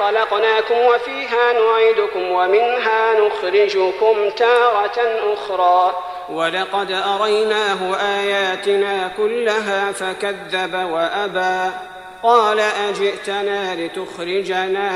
خلقناكم وفيها نعيدكم ومنها نخرجكم تارة أخرى ولقد أريناه آياتنا كلها فكذب وأبى قال أجئتنا لتخرجنا